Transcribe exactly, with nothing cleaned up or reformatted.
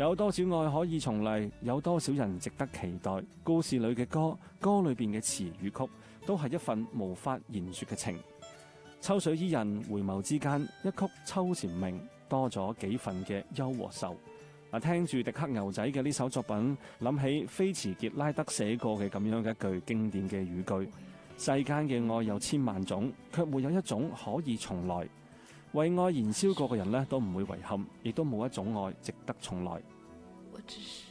有多少愛可以重嚟？有多少人值得期待？故事裏嘅歌，歌裏邊嘅詞與曲，都係一份無法言說嘅情。秋水伊人，回眸之間，一曲秋蟬鳴，多咗幾份嘅憂和愁。嗱，聽住迪克牛仔嘅呢首作品，諗起菲茨傑拉德寫過嘅咁樣嘅一句經典嘅語句：世間嘅愛有千萬種，卻沒有一種可以重來。為愛燃燒過嘅人呢，都唔會遺憾，亦都冇一種愛值得重來。 我只是